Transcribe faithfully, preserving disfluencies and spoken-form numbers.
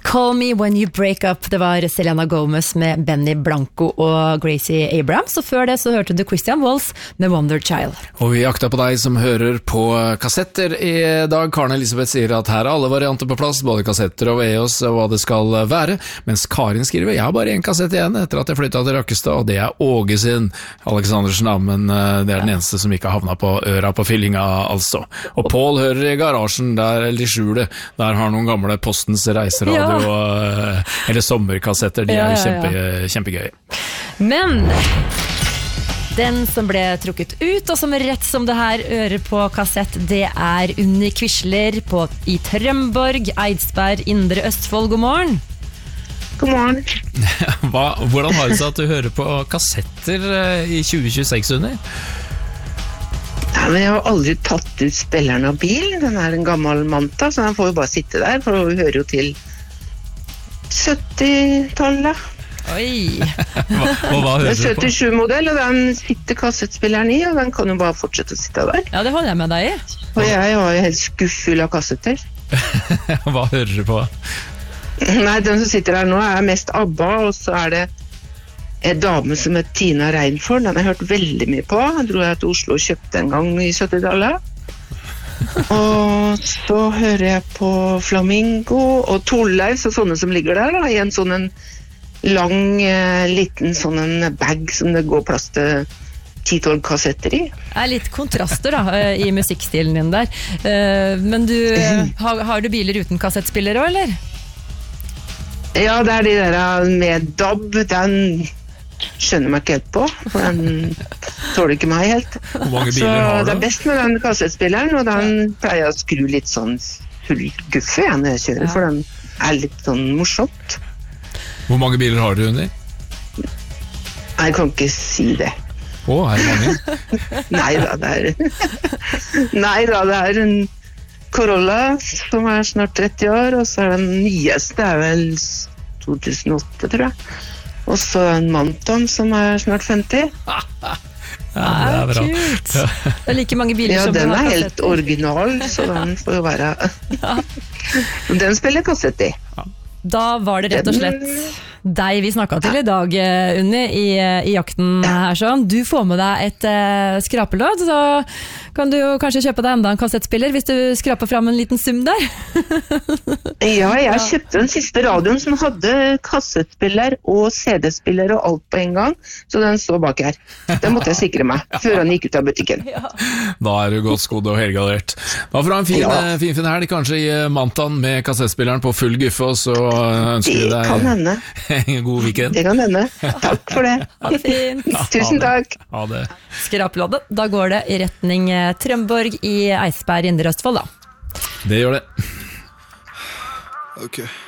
Call Me When You Break Up. Det var Selena Gomez med Benny Blanco og Gracie Abrams, og før det så hørte du Christian Waltz med Wonder Child. Og vi jakter på deg som hører på kassetter i dag. Karen Elisabeth sier at her er alle varianter på plass, både kassetter og V H S og hva det skal være, mens Karin skriver, jeg har bare en kassett igjen etter at jeg flyttet til Rakkestad, og det er Åge sin, Aleksandersen, men det er den eneste som ikke har havnet på øra på fyllinga, altså. Og Paul hører i garasjen, der, eller i skjulet, der har noen gamle Postens reiseradio, ja. og, eller sommerkassetter, de ja, er jo kjempe, ja, ja. kjempegøy. Men den som ble trukket ut, og som rett som det her ører på kassett, det er Unni Quisler på, i Trømborg, Eidsberg, Indre Østfold. God morgen. God morgen. Hva, hvordan har det seg at du hører på kassetter i tjue tjueseks, Unni? Ja, men jeg har aldri tatt ut spilleren av bil. Den er en gammel Manta, så den får jo bare sitte der, for vi hører jo til syttitallet. Oi. hva, og hva hører du på? syttisju-modell, og den sitter kassettspilleren i, og den kan jo bare fortsette å sitte der. Ja, det holder jeg med deg i. Og jeg har jo helt skufffull av kassetter. Hva hører du på? Nei, den som sitter der nå er mest ABBA, og så er det en dame som er Tina Reinford. Den har jeg hørt veldig mye på. Jeg dro jeg til Oslo og kjøpte en gang i syttitallet. Og så hører jeg på Flamingo og Torleif og sånne som ligger der da, i en sånn en lang eh, liten sånn en bag som det går plass til ti-tolv kassetter i. Det er litt kontraster da i musikkstilen din der. Men du, har, har du biler uten kassettspiller også, eller? Ja, det er de der med D A B, den skjønner meg ikke helt på, for den tåler ikke meg helt. Hvor mange biler har du? Så det er best med den kassettspilleren, og den pleier jeg å skru litt sånn full guffe ja, når jeg kjører, ja. For den er litt sånn morsomt. Hvor mange biler har du, Unni? Jeg kan ikke si det. Å, oh, er det mange? Nei da, det er Nei da, det er en Corolla som er snart tretti år, og så er den nyeste er vel to tusen og åtte, tror jeg. Og så en Manton som er snart femti. Ja, det er bra. Kult. Det er like mange biler ja, som den er kassetter. helt original, så den får jo være den spiller kassett i. Da var det rett og slett deg vi snakket til i dag, Unni, i, i jakten her sånn. Du får med deg et uh, skrapelodd, så kan du jo kanskje kjøpe deg enda en kassettspiller hvis du skraper fram en liten sum der. Ja, jeg kjøpte den siste radioen som hadde kassettspiller og C D-spiller og alt på en gang, så den står bak her. Den måtte jeg sikre meg før han gikk ut av butikken. Ja. Da er du godt skodd og helgardert. Da får du en fin, ja. fin, fin helg, kanskje i Mantan med kassettspilleren på full guffe, og så ønsker vi deg en god weekend. Det kan hende. Takk for det. Ha det fint. Tusen takk. Ha det. Skrapeloddet, da går det i retning Trømborg i Eidsberg, Indre Østfold da. Det gjør det. Okay.